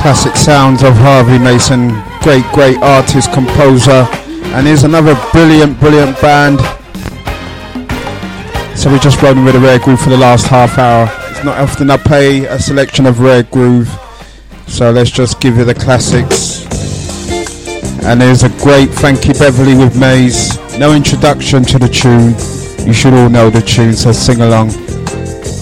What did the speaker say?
Classic sounds of Harvey Mason, great artist, composer, and here's another brilliant band. So we're just rolling with a rare groove for the last half hour. It's not often I play a selection of rare groove, so let's just give you the classics. And there's a great Frankie Beverly with Maze. No introduction to the tune, you should all know the tune, so sing along.